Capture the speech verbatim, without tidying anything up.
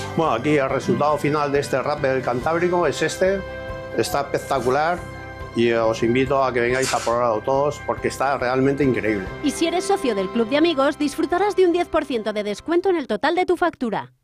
Bueno, aquí el resultado final de este Rappel Cantábrico es este. Está espectacular y os invito a que vengáis a probarlo todos porque está realmente increíble. Y si eres socio del Club de Amigos, disfrutarás de un diez por ciento de descuento en el total de tu factura.